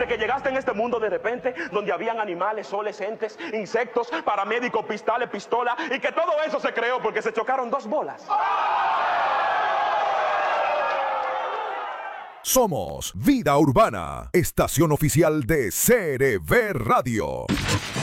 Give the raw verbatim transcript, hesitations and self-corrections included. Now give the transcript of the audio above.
Desde que llegaste en este mundo de repente, donde habían animales, soles, entes, insectos, paramédicos, pistales, pistola, y que todo eso se creó porque se chocaron dos bolas. Somos Vida Urbana, estación oficial de C R V Radio.